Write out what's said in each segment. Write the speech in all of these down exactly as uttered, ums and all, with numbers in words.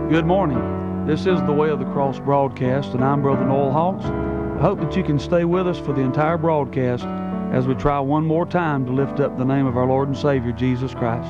Good morning. This is the Way of the Cross broadcast, and I'm Brother Noel Hawks. I hope that you can stay with us for the entire broadcast as we try one more time to lift up the name of our Lord and Savior, Jesus Christ.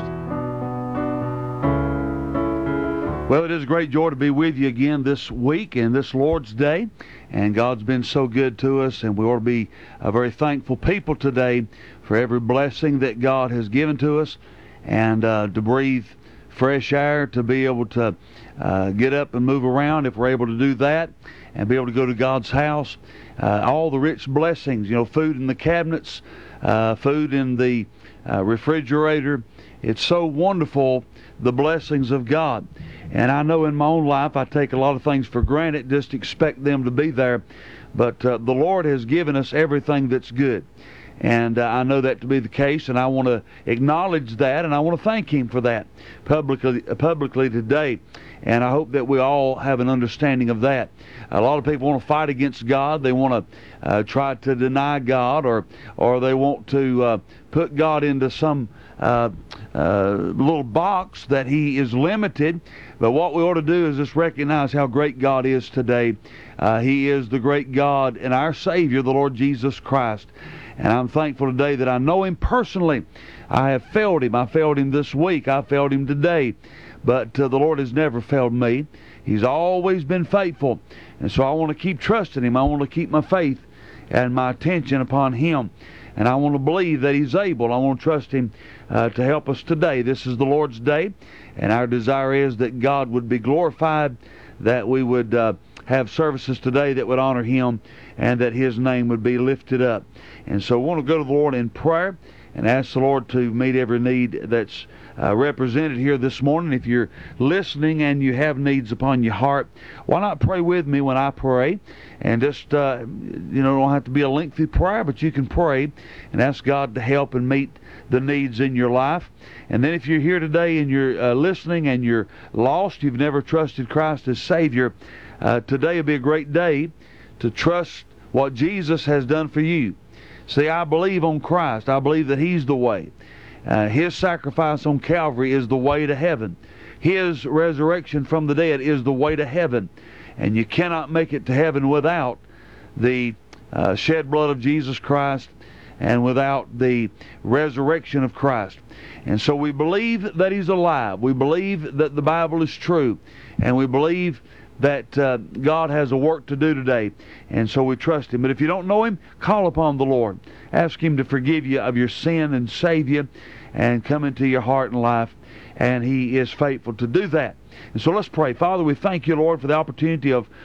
Well, it is a great joy to be with you again this week and this Lord's Day. And God's been so good to us, and we ought to be a very thankful people today for every blessing that God has given to us, and uh, to breathe fresh air, to be able to uh, get up and move around if we're able to do that, and be able to go to God's house. Uh, all the rich blessings, you know, food in the cabinets, uh, food in the uh, refrigerator. It's so wonderful, the blessings of God. And I know in my own life I take a lot of things for granted, just expect them to be there. But uh, the Lord has given us everything that's good. And uh, I know that to be the case, and I want to acknowledge that, and I want to thank Him for that publicly, uh, publicly today. And I hope that we all have an understanding of that. A lot of people want to fight against God. They want to uh, try to deny God, or or they want to uh, put God into some uh, uh, little box that He is limited. But what we ought to do is just recognize how great God is today. Uh, he is the great God and our Savior, the Lord Jesus Christ. And I'm thankful today that I know Him personally. I have failed Him. I failed Him this week. I failed Him today. But uh, the Lord has never failed me. He's always been faithful. And so I want to keep trusting Him. I want to keep my faith and my attention upon Him. And I want to believe that He's able. I want to trust Him uh, to help us today. This is the Lord's Day. And our desire is that God would be glorified, that we would uh, have services today that would honor Him, and that His name would be lifted up. And so we want to go to the Lord in prayer and ask the Lord to meet every need that's uh, represented here this morning. If you're listening and you have needs upon your heart, why not pray with me when I pray? And just, uh, you know, don't have to be a lengthy prayer, but you can pray and ask God to help and meet the needs in your life. And then if you're here today and you're uh, listening and you're lost, you've never trusted Christ as Savior, uh, today will be a great day to trust what Jesus has done for you. See, I believe on Christ. I believe that He's the way. Uh, His sacrifice on Calvary is the way to heaven. His resurrection from the dead is the way to heaven. And you cannot make it to heaven without the uh, shed blood of Jesus Christ and without the resurrection of Christ. And so we believe that He's alive. We believe that the Bible is true. And we believe that uh, God has a work to do today, and so we trust Him. But if you don't know Him, call upon the Lord. Ask Him to forgive you of your sin and save you and come into your heart and life, and He is faithful to do that. And so let's pray. Father, we thank You, Lord, for the opportunity of